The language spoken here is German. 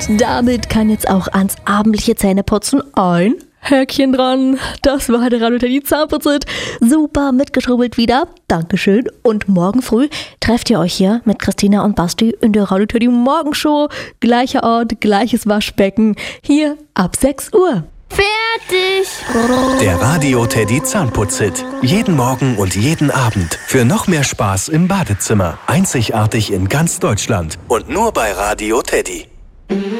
Damit kann jetzt auch ans abendliche Zähneputzen ein Häkchen dran. Das war der Radio Teddy Zahnputzit. Super mitgeschrubbelt wieder. Dankeschön. Und morgen früh trefft ihr euch hier mit Christina und Basti in der Radio Teddy Morgenshow. Gleicher Ort, gleiches Waschbecken. Hier ab 6 Uhr. Fertig! Der Radio Teddy Zahnputzit. Jeden Morgen und jeden Abend. Für noch mehr Spaß im Badezimmer. Einzigartig in ganz Deutschland. Und nur bei Radio Teddy.